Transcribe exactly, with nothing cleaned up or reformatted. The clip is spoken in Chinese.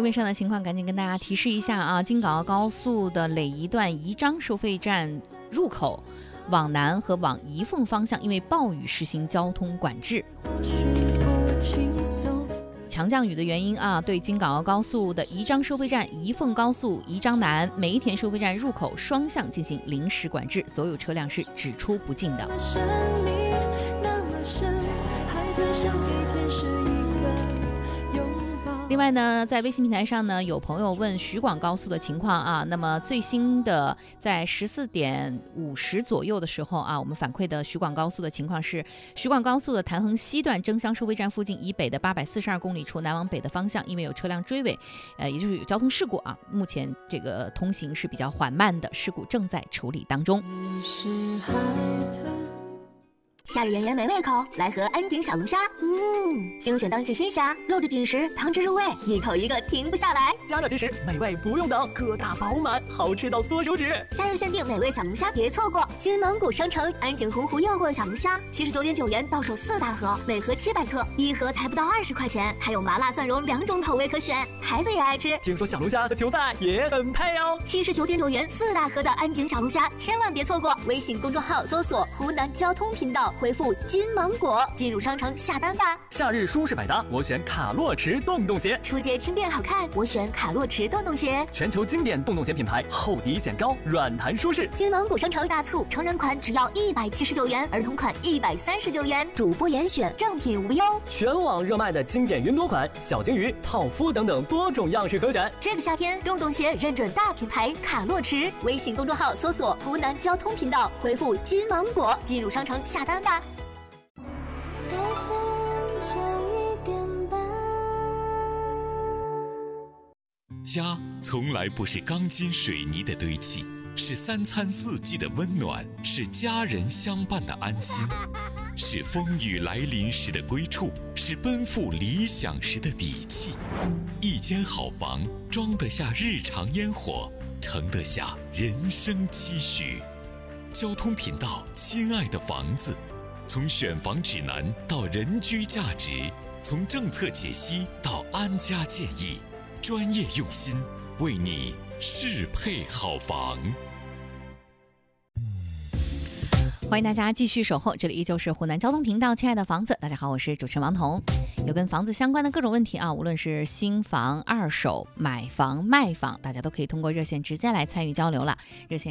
路面上的情况赶紧跟大家提示一下啊，京港澳高速的累宜段宜章收费站入口往南和往宜凤方向因为暴雨实行交通管制。强降雨的原因啊，对京港澳高速的宜章收费站、宜凤高速宜章南、梅田收费站入口双向进行临时管制，所有车辆是只出不进的。另外呢，在微信平台上呢，有朋友问徐广高速的情况啊。那么最新的在十四点五十左右的时候啊，我们反馈的徐广高速的情况是，徐广高速的潭衡西段争乡收费站附近以北的八百四十二公里处南往北的方向，因为有车辆追尾，呃，也就是有交通事故啊，目前这个通行是比较缓慢的，事故正在处理当中。 夏日炎炎没胃口，来盒安鼎小龙虾。嗯，精选当季新虾，肉质紧实，汤汁入味，一口一个停不下来。 加热即食，美味不用等，个大饱满，好吃到缩手指。 夏日限定美味小龙虾，别错过！金芒谷商城安井湖湖诱过小龙虾，七十九点九元到手四大盒，每盒七百克，一盒才不到二十块钱，还有麻辣蒜蓉两种口味可选，孩子也爱吃。 听说小龙虾和球赛也很配哦。 七十九点九元四大盒的安井小龙虾，千万别错过！微信公众号搜索湖南交通频道。回复金芒果进入商城下单吧。 夏日舒适百搭，我选卡洛驰洞洞鞋。 出街轻便好看，我选卡洛驰洞洞鞋。 全球经典洞洞鞋品牌，厚底显高，软弹舒适。 金芒果商城大促，成人款只要一百七十九元，儿童款一百三十九元，主播严选，正品无忧。 全网热卖的经典云朵款、小鲸鱼、泡芙等等多种样式可选。 这个夏天，洞洞鞋认准大品牌卡洛驰。微信公众号搜索湖南交通频道，回复金芒果进入商城下单吧。 家从来不是钢筋水泥的堆砌，是三餐四季的温暖，是家人相伴的安心，是风雨来临时的归处，是奔赴理想时的底气。一间好房装得下日常烟火，盛得下人生期许。交通频道，亲爱的房子，从选房指南到人居价值，从政策解析到安家建议，专业用心为你适配好房。 欢迎大家继续守候，这里依旧是湖南交通频道，亲爱的房子，大家好，我是主持人王彤。有跟房子相关的各种问题啊，无论是新房、二手、买房、卖房，大家都可以通过热线直接来参与交流了。热线